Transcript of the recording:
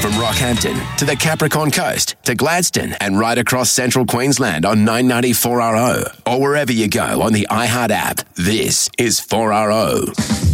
From Rockhampton to the Capricorn Coast to Gladstone and right across central Queensland on 994RO or wherever you go on the iHeart app. This is 4RO.